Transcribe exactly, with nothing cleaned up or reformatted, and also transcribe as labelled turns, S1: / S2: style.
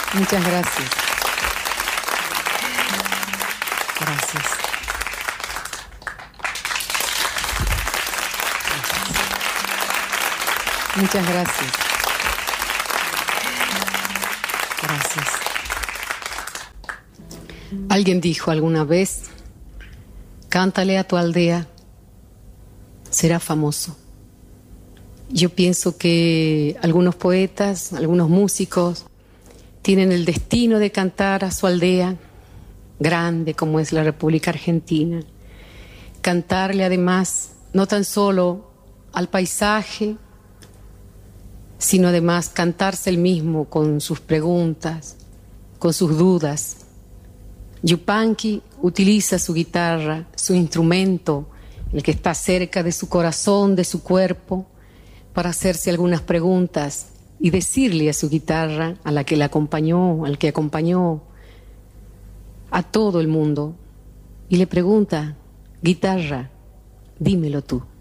S1: Muchas gracias. Gracias. Muchas gracias. Gracias. Alguien dijo alguna vez, cántale a tu aldea, será famoso. Yo pienso que algunos poetas, algunos músicos, tienen el destino de cantar a su aldea, grande como es la República Argentina. Cantarle además, no tan solo al paisaje, sino además cantarse él mismo con sus preguntas, con sus dudas. Yupanqui utiliza su guitarra, su instrumento, el que está cerca de su corazón, de su cuerpo, para hacerse algunas preguntas y decirle a su guitarra, a la que la acompañó, al que acompañó a todo el mundo, y le pregunta, guitarra, dímelo tú.